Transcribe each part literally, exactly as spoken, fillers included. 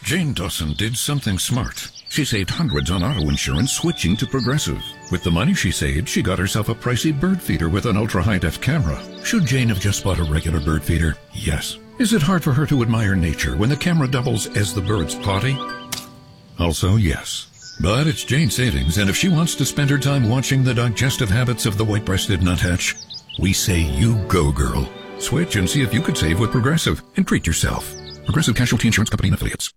Jane Dawson did something smart. She saved hundreds on auto insurance switching to Progressive. With the money she saved, she got herself a pricey bird feeder with an ultra-high-def camera. Should Jane have just bought a regular bird feeder? Yes. Is it hard for her to admire nature when the camera doubles as the bird's potty? Also, yes. But it's Jane's savings, and if she wants to spend her time watching the digestive habits of the white-breasted nuthatch, we say you go, girl. Switch and see if you could save with Progressive and treat yourself. Progressive Casualty Insurance Company and Affiliates.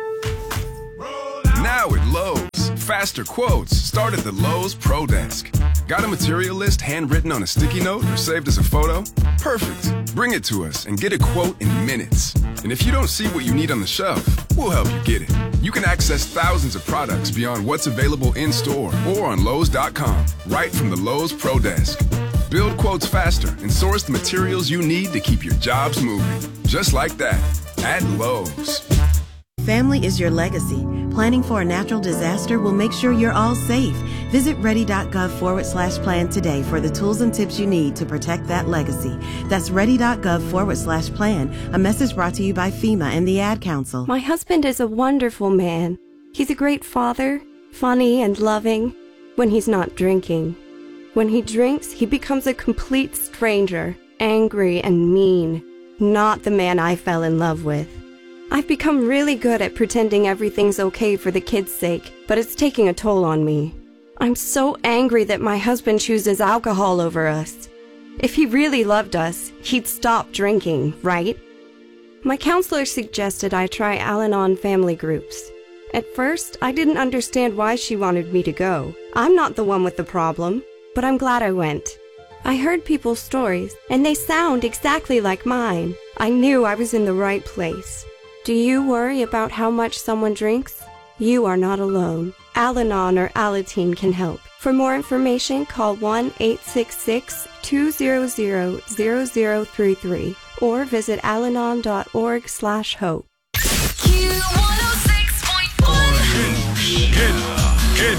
Now at Lowe's, faster quotes start at the Lowe's Pro Desk. Got a material list handwritten on a sticky note or saved as a photo? Perfect. Bring it to us and get a quote in minutes. And if you don't see what you need on the shelf, we'll help you get it. You can access thousands of products beyond what's available in-store or on Lowe's dot com, right from the Lowe's Pro Desk. Build quotes faster and source the materials you need to keep your jobs moving. Just like that, at Lowe's. Family is your legacy. Planning for a natural disaster will make sure you're all safe. Visit ready.gov forward slash plan today for the tools and tips you need to protect that legacy. That's ready.gov forward slash plan. A message brought to you by FEMA and the Ad Council. My husband is a wonderful man. He's a great father, funny and loving when he's not drinking. When he drinks, he becomes a complete stranger, angry and mean. Not the man I fell in love with. I've become really good at pretending everything's okay for the kids' sake, but it's taking a toll on me. I'm so angry that my husband chooses alcohol over us. If he really loved us, he'd stop drinking, right? My counselor suggested I try Al-Anon family groups. At first, I didn't understand why she wanted me to go. I'm not the one with the problem, but I'm glad I went. I heard people's stories, and they sound exactly like mine. I knew I was in the right place. Do you worry about how much someone drinks? You are not alone. Al-Anon or Alateen can help. For more information, call one eight six six, two hundred, zero zero three three or visit alanon.org slash hope. Q one oh six point one. Kid, kid,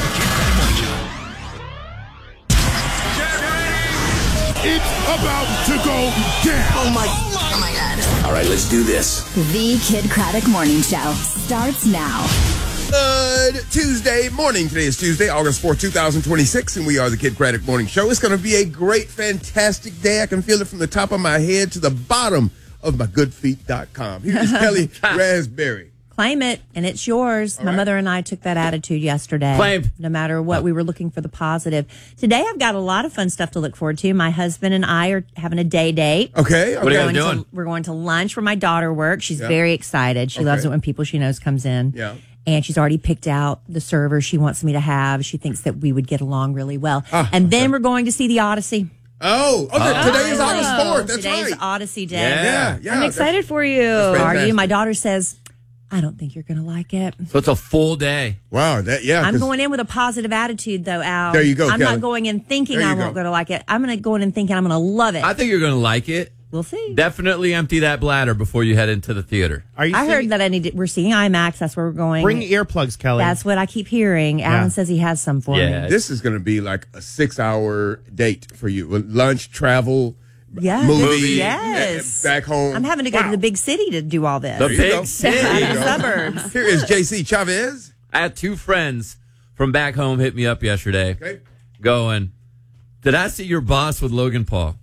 it's about to go down. Oh my, oh my God. All right, let's do this. The Kid Craddock Morning Show starts now. Good Tuesday morning. Today is Tuesday, August fourth, twenty twenty-six, and we are the Kid Craddock Morning Show. It's going to be a great, fantastic day. I can feel it from the top of my head to the bottom of my good feet dot com. Here is Kelly Raspberry. Claim it, and it's yours. All My right. mother and I took that attitude yesterday. Claim. No matter what, we were looking for the positive. Today, I've got a lot of fun stuff to look forward to. My husband and I are having a day date. Okay. What are you okay. guys Going doing? to- we're going to lunch where my daughter works. She's Yeah. very excited. She Okay. loves it when people she knows comes in. Yeah. And she's already picked out the server she wants me to have. She thinks that we would get along really well. Ah, and then okay. we're going to see the Odyssey. Oh, okay. Oh. Today is August fourth. That's Today's right. Odyssey Day. Yeah. Yeah, yeah. I'm excited for you. That's Are you? fantastic. My daughter says, I don't think you're going to like it. So it's a full day. Wow. That, yeah. I'm 'cause- going in with a positive attitude, though, Al. There you go, I'm Kelly. not going in thinking There you I go. won't go to like it. I'm going to go in and thinking I'm going to love it. I think you're going to like it. We'll see. Definitely empty that bladder before you head into the theater. Are you I seeing- heard that I need to, we're seeing IMAX. That's where we're going. Bring earplugs, Kelly. That's what I keep hearing. Alan Yeah. says he has some for Yeah. me. This is going to be like a six-hour date for you. With lunch, travel, Yes. movie, Yes. back home. I'm having to go Wow. to the big city to do all this. The There you go. big city. There you go. Suburbs. Here is J C Chavez. I had two friends from back home hit me up yesterday Okay. going, did I see your boss with Logan Paul?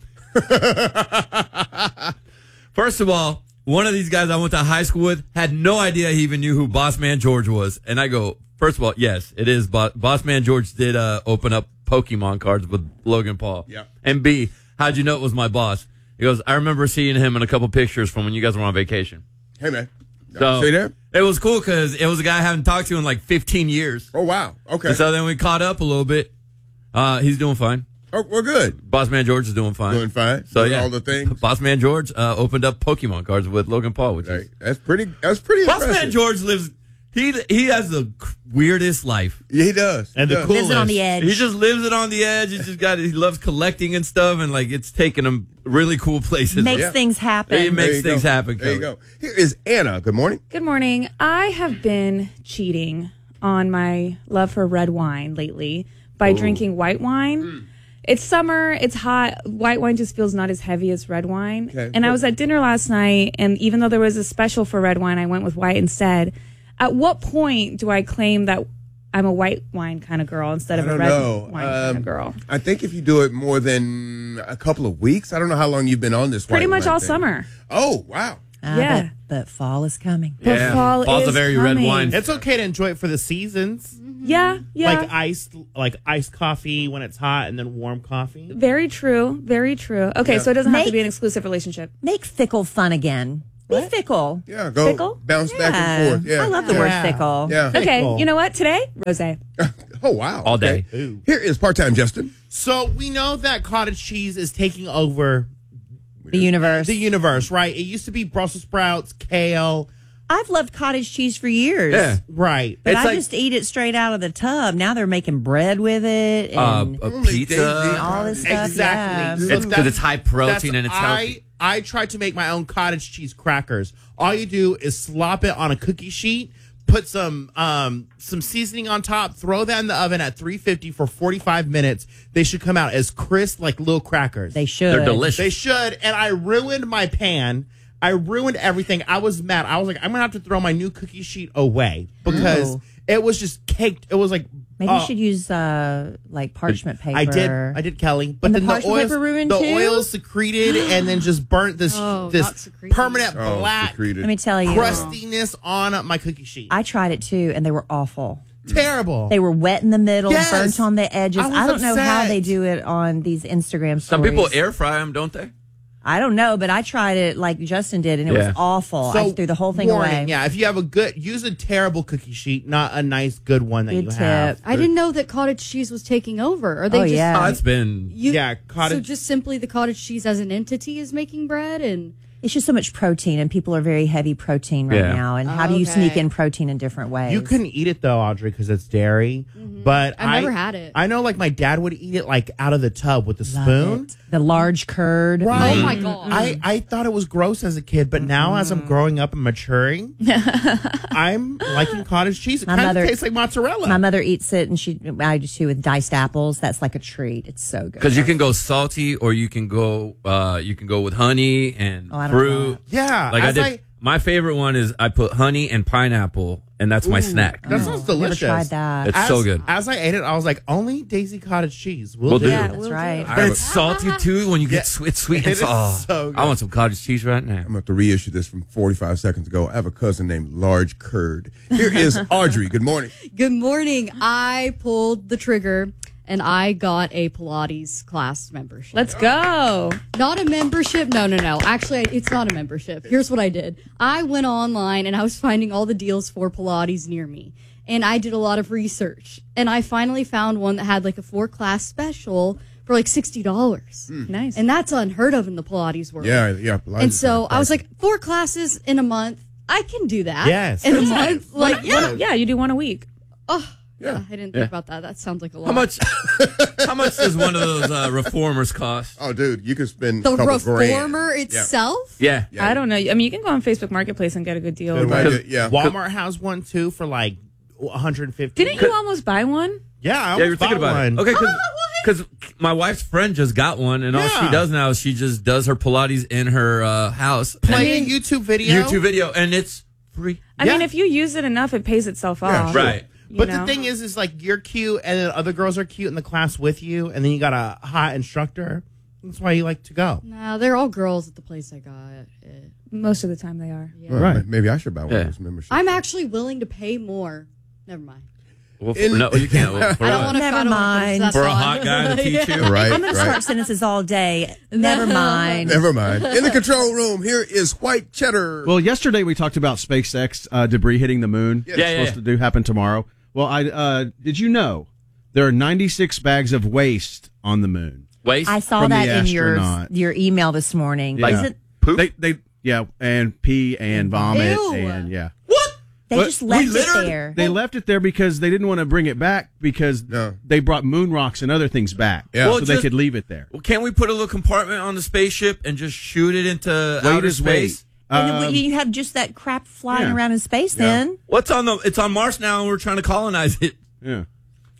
First of all, one of these guys I went to high school with had no idea he even knew who Boss Man George was. And I go, first of all, yes, it is. Bo- Boss Man George did uh, open up Pokemon cards with Logan Paul. Yeah. And B, how'd you know it was my boss? He goes, I remember seeing him in a couple pictures from when you guys were on vacation. Hey, man. So See there? it was cool because it was a guy I haven't talked to in like fifteen years. Oh, wow. Okay. And so then we caught up a little bit. Uh, he's doing fine. Oh, we're good. Boss Man George is doing fine. Doing fine. So Doing yeah, all the things. Boss Man George uh, opened up Pokemon cards with Logan Paul, which Right. is That's pretty. That's pretty Boss impressive. Man George lives. He he has the weirdest life. Yeah, he does. And He the does. cool- Lives it on the edge. He just lives it on the edge. He's just got. He loves collecting and stuff, and like it's taking him really cool places. Makes Yeah. things happen. He makes There you things go. happen. There you Kelly. go. Here is Anna. Good morning. Good morning. I have been cheating on my love for red wine lately by drinking white wine. It's summer. It's hot. White wine just feels not as heavy as red wine. Okay. And I was at dinner last night, and even though there was a special for red wine, I went with white instead. At what point do I claim that I'm a white wine kind of girl instead of I a don't red know. wine Um, kind of girl? I think if you do it more than a couple of weeks, I don't know how long you've been on this. Pretty white much wine all thing. summer. Oh, wow. Uh, Yeah. But, but fall is coming. But Yeah. fall Fall's a is very red coming. wine. It's okay to enjoy it for the seasons. Yeah, yeah. Like iced, like iced coffee when it's hot, and then warm coffee. Very true. Very true. Okay, Yeah. so it doesn't have to Make- be an exclusive relationship. Make fickle fun again. Be fickle. Yeah, go Fickle? bounce back and forth. Yeah. I love the Yeah. word fickle. Yeah. Okay, Fickle. you know what? Today, rosé. Oh, wow. All day. Okay. Ooh. Here is part-time Justin. So we know that cottage cheese is taking over The universe. the universe, right? It used to be Brussels sprouts, kale, I've loved cottage cheese for years. Yeah. right? But It's I like- just eat it straight out of the tub. Now they're making bread with it Uh, and a pizza. all this stuff. Exactly. Yeah. It's because it's high protein and it's I, healthy. I tried to make my own cottage cheese crackers. All you do is slop it on a cookie sheet, put some um, some seasoning on top, throw that in the oven at three fifty for forty-five minutes. They should come out as crisp like little crackers. They should. They're delicious. They should. And I ruined my pan. I ruined everything. I was mad. I was like, I'm going to have to throw my new cookie sheet away because Ooh. it was just caked. It was like, Maybe uh, you should use uh, like parchment paper. I did. I did, Kelly. But And the then the, parchment oils, paper ruined the too? oils secreted and then just burnt this Oh, not this secreted. permanent Oh, black secreted. Let me tell you. crustiness on my cookie sheet. I tried it too, and they were awful. Terrible. They were wet in the middle, Yes. burnt on the edges. I was I, don't know how upset. they do it on these Instagram stories. Some people air fry them, don't they? I don't know, but I tried it like Justin did, and it Yeah. was awful. I threw the whole thing warning, away. Yeah, if you have a good, use a terrible cookie sheet, not a nice good one that Good you tip. have. I didn't know that cottage cheese was taking over. Are they Oh, just yeah. Oh, it's been. you, Yeah, so cottage. just simply the cottage cheese as an entity is making bread and It's just so much protein, and people are very heavy protein right Yeah. now. And how do you Okay. sneak in protein in different ways? You couldn't eat it though, Audrey, because it's dairy. But I've I never had it. I know, like my dad would eat it like out of the tub with a Love spoon. it. The large curd. Right. Oh my god. I, I thought it was gross as a kid, but now as I'm growing up and maturing, I'm liking cottage cheese. It My kind of mother- tastes like mozzarella. My mother eats it, and she I do too with diced apples. That's like a treat. It's so good. Because you can go salty, or you can go, uh, you can go with honey and Oh, I don't know fruit. that. yeah, Like I as did. My favorite one is I put honey and pineapple, and that's my Ooh, snack. That sounds delicious. Never tried that. It's as, so good. As I ate it, I was like, only Daisy cottage cheese will Will do. do. Yeah, that's right. But it's salty too when you Yeah. get sweet, sweet It and is soft. so good. I want some cottage cheese right now. I'm going to have to reissue this from forty-five seconds ago. I have a cousin named Large Curd. Here is Audrey. Good morning. Good morning. I pulled the trigger and I got a Pilates class membership. Let's go. Not a membership. No, no, no. Actually, it's not a membership. Here's what I did. I went online and I was finding all the deals for Pilates near me. And I did a lot of research. And I finally found one that had like a four class special for like sixty dollars. Nice. And that's unheard of in the Pilates world. Yeah, yeah. Pilates And is so kinda I was pricey. like, four classes in a month. I can do that. Yes. In a month. Like, yeah. Yeah, you do one a week. Oh, yeah. I didn't think Yeah. about that. That sounds like a lot. How much? How much does one of those uh, reformers cost? Oh, dude, you could spend The a couple reformer grand. itself? Yeah, Yeah. I don't know. I mean, you can go on Facebook Marketplace and get a good deal. Yeah, but- right, yeah. Walmart has one too for like one hundred fifty. Didn't you almost buy one? Yeah, I yeah, almost you're thinking bought about one. it. Okay, because my wife's friend just got one, and all Yeah. she does now is she just does her Pilates in her uh, house. Play and a YouTube video. YouTube video, and it's free. I Yeah. mean, if you use it enough, it pays itself Yeah, off. sure. Right. You But know? the thing is, is like you're cute, and then other girls are cute in the class with you, and then you got a hot instructor. That's why you like to go. No, they're all girls at the place I got it. most of the time they are. Yeah. Well, Right. Maybe I should buy one Yeah. of those memberships. I'm actually willing to pay more. Never mind. Well, for, In- no, you can't. For, I don't what? want to. Never mind. For a hot guy to teach you? Right, I'm going to right. start sentences all day. Never mind. Never mind. In the control room, here is White Cheddar. Well, yesterday we talked about SpaceX uh, debris hitting the moon. Yeah, It's yeah, supposed yeah. to do happen tomorrow. Well, I uh, did you know there are ninety-six bags of waste on the moon? Waste? I saw From the that in your astronaut. your email this morning. Yeah. Is it? Poop? They, they, yeah, and pee and vomit Ew. and yeah. They But just left we it littered? there. They left it there because they didn't want to bring it back because No. they brought moon rocks and other things back. Yeah. So Well, they just- could leave it there. Well, can't we put a little compartment on the spaceship and just shoot it into Wait outer is wait. space? And then Um, you have just that crap flying yeah. around in space. Yeah. Then What's on the? It's on Mars now, and we're trying to colonize it. yeah.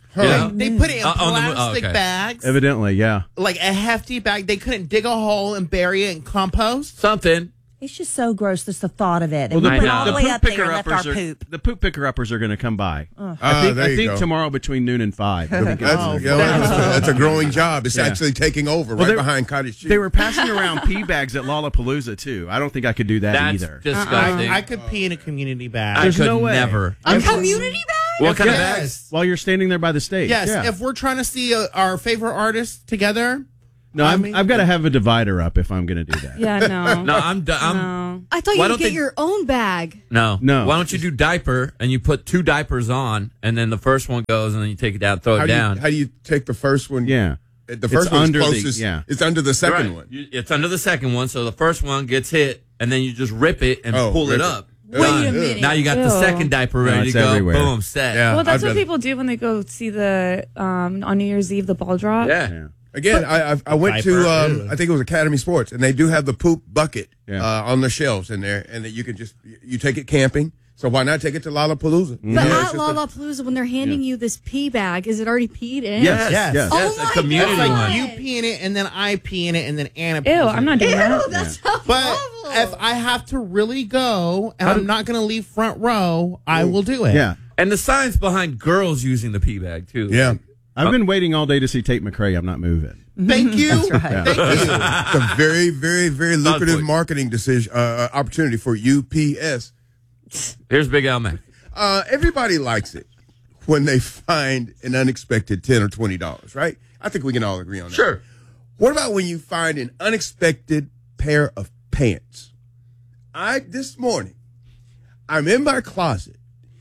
Yeah. They, they put it in Uh, on the mo- oh, plastic okay. bags, Evidently, yeah. like a hefty bag. They couldn't dig a hole and bury it in compost. Something. It's just so gross, just the thought of it. Well, And the, we poop, went all the the way poop up there picker and left our uppers are poop. the poop picker uppers are going to come by. Ugh. I Ah, think, there I you think go. tomorrow between noon and five. That's, you know, that's, a, that's a growing job. It's Yeah. actually taking over Well, right they- behind Cottage Cheese. They were passing around pee bags at Lollapalooza too. I don't think I could do that That's either. disgusting. I, I could pee in a community bag. I There's could no way. never. A community bag? What kind of Yes. bags? While you're standing there by the stage. Yes, Yeah. if we're trying to see uh, our favorite artists together. no, I I'm, mean- I've got to have a divider up if I'm going to do that. Yeah, no. No, I'm. d- I'm No. I thought Why you don't could get they- your own bag. No. No. Why don't you do diaper and you put two diapers on and then the first one goes and then you take it down, throw how it do you, down. how do you take the first one? Yeah. The first It's one's under the- closest. yeah. It's under the second Right. one. You- It's under the second one, so the first one gets hit and then you just rip it and Oh, pull rip it it. up. Wait Done. a minute. Now you got the Ew. second diaper No, ready it's to go. everywhere. Boom, set. Yeah. Well, that's I'd what rather- people do when they go see the um, on New Year's Eve the ball drop. Yeah. Yeah. Again, I, I I went to Diaper, um, ew. I think it was Academy Sports, and they do have the poop bucket Yeah. uh, on the shelves in there, and that you can just you take it camping. So why not take it to Lollapalooza? But Yeah, it's at just a- Lollapalooza, when they're handing you this pee bag, is it already peed in? Yes. Yes. Yes. Oh Yes, my a community It's like one. you pee in it and then I pee in it and then Anna pees Ew, in I'm it. not doing Ew, that. that sounds But awful. if I have to really go and I'm not going to leave front row, I will do it. Yeah. And the science behind girls using the pee bag too. Yeah. I've been waiting all day to see Tate McRae. I'm not moving. Thank you. That's right. Yeah. Thank you. It's a very, very, very lucrative point. marketing decision uh, uh, opportunity for U P S. Here's Big Al Mac. Uh, everybody likes it when they find an unexpected ten or twenty dollars, right? I think we can all agree on that. Sure. What about when you find an unexpected pair of pants? I this morning, I'm in my closet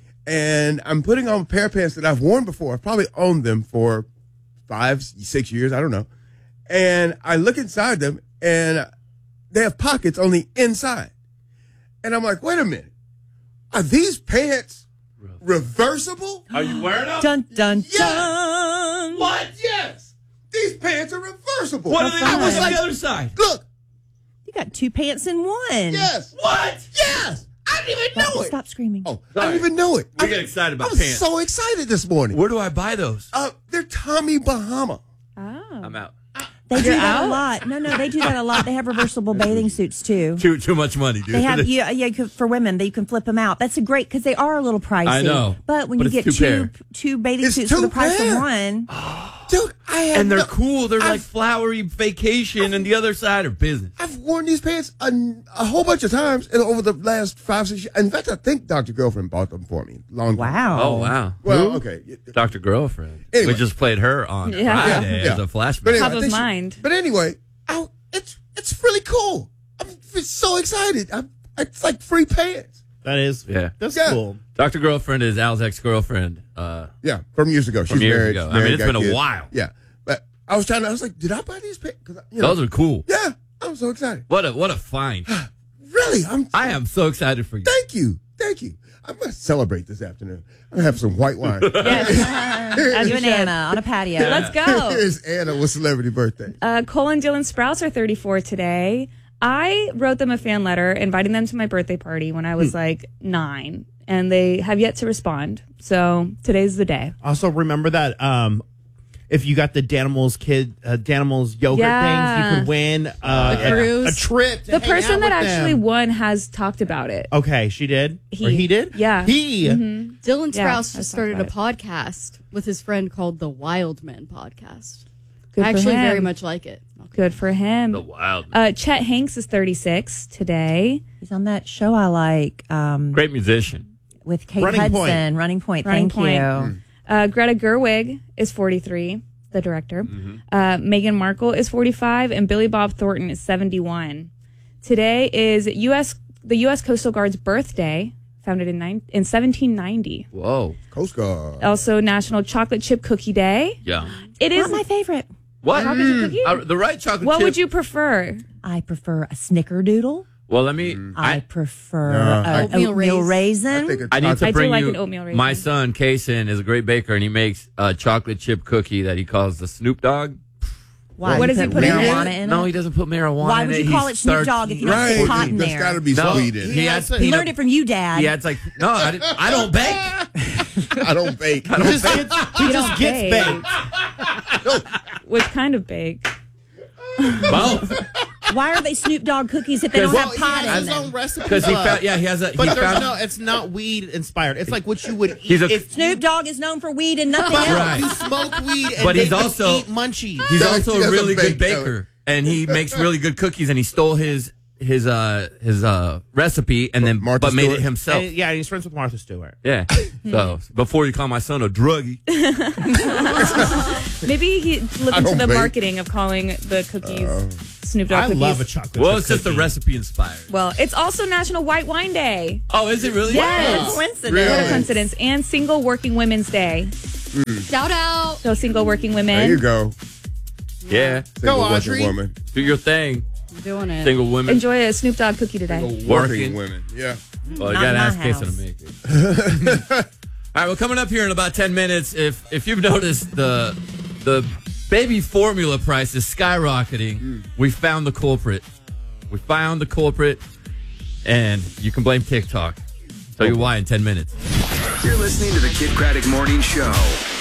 and I'm putting on a pair of pants that I've worn before. I've probably owned them for five, six years. I don't know. And I look inside them and they have pockets on the inside. And I'm like, wait a minute. Are these pants reversible? Are you wearing them? Dun, dun, Yes. dun. What? Yes. These pants are reversible. What are they I doing was on like, the other side? look, You got two pants in one. yes. What? Yes. I didn't even know it. Stop screaming. Oh, I didn't even know it. We I, get excited about I was pants. so excited this morning. Where do I buy those? Uh, they're Tommy Bahama. Oh. I'm out. They do You're that out? a lot. No, no, they do that a lot. They have reversible bathing suits too. Too too much money, dude. They have yeah, yeah you could- for women that you can flip them out. That's a great because they are a little pricey. I know. But when But you it's get two two pair. two bathing It's suits for two the price pair. of one, Dude, I have and they're no- cool. They're I've- like flowery vacation, and the other side are business. I've worn these pants a, a whole bunch of times and over the last five, six years. In fact, I think Doctor Girlfriend bought them for me. Long time. wow. Oh wow. Well, Who? okay. Doctor Girlfriend. Anyway. We just played her on Yeah. Friday Yeah, as a flashback. But anyway, Top I of think she- mind. but anyway, I, it's it's really cool. I'm so excited. I'm, it's like free pants. That is, Yeah. that's Yeah. cool. Doctor Girlfriend is Al's ex-girlfriend. Uh, Yeah, from years ago. She's From years married. ago. she's I mean, married, it's got been a kids. while. Yeah, but I was trying to. I was like, did I buy these pants? 'Cause, you know, those are cool. yeah, I'm so excited. What a what a find. Really, I'm. I am so excited for you. Thank you, thank you. I'm gonna celebrate this afternoon. I'm gonna have some white wine. As you and Anna on a patio. Let's go. Here's Anna with celebrity birthday. Uh, Cole and Dylan Sprouse are thirty-four today. I wrote them a fan letter inviting them to my birthday party when I was like nine, and they have yet to respond. So today's the day. Also, remember that um, if you got the Danimals kid, uh, Danimals yogurt Yeah. things, you could win uh, The a, cruise. a trip. To The hang person out that with actually them. won has talked about it. Okay, she did. He- or he did. yeah. he. Dylan Yeah, Sprouse let's just talk started a about podcast with his friend called the Wild Men Podcast. Good I for actually him. very much like it. Good for him. The wild. Uh, Chet Hanks is thirty-six today. He's on that show I like um, Great musician. with Kate Running Hudson, Point. Running Point. Running Thank Point. you. Uh, Greta Gerwig is forty-three, the director. Uh, Meghan Markle is forty-five, and Billy Bob Thornton is seventy-one. Today is U S the U S Coastal Guard's birthday, founded in nine, in seventeen ninety. Whoa. Coast Guard. Also, National Chocolate Chip Cookie Day. Yeah. It is Not my favorite. What? chocolate chip cookie. Uh, the right chocolate What chip. would you prefer? I prefer a snickerdoodle. Well, let me. I, I, prefer Yeah. a Oatmeal oatmeal, raisin. raisin. I think a I need to I do bring like you. an oatmeal raisin. My son, Kaysen, is a great baker, and he makes a chocolate chip cookie that he calls the Snoop Dogg. Why? What You does he put in it? marijuana in No, it? he doesn't put marijuana Why in would it. you call He it Snoop starts- Dogg if you don't Right, put pot in there's there? got to be No, sweet in he it. adds He He peanut- learned it from you, Dad. He adds like no, I, didn't- I don't bake. I don't bake. I He don't just bake. gets, he You just don't gets bake. baked. Which kind of bake? Both. Why are they Snoop Dogg cookies if they don't Well, have he pot has in his own them? recipe. Because he book. found, yeah, he has a. But he there's found, no, it's not weed inspired. It's like what you would eat He's a- if Snoop Dogg is known for weed and nothing But else. Right. you smoke weed and But they he's just also- eat munchies. He's Yeah, also he a doesn't really good bake, no. baker, and he makes really good cookies. And he stole his his uh his uh recipe and then Martha but made Stewart? it himself. And, yeah, he's friends with Martha Stewart. Yeah. So before you call my son a druggie, Maybe he looked I into don't the bake. marketing of calling the cookies Snoop Dogg I cookies. love a chocolate well, chip it's just the cookie. recipe inspired. Well, it's also National White Wine Day. Oh, is it really? Yes. What a coincidence. Really? What a coincidence. And Single Working Women's Day. Shout out. So single working women. There you go. Yeah. Single working Audrey. woman. Do your thing, I'm doing it. single women. Enjoy a Snoop Dogg cookie today. Working Working. women. Yeah. Well, you Not gotta in my ask Queso to house. make it. All right, well, coming up here in about ten minutes, if if you've noticed the the baby formula price is skyrocketing, Mm. we found the culprit. We found the culprit, and you can blame TikTok. Tell you why in ten minutes. You're listening to the Kid Craddock Morning Show.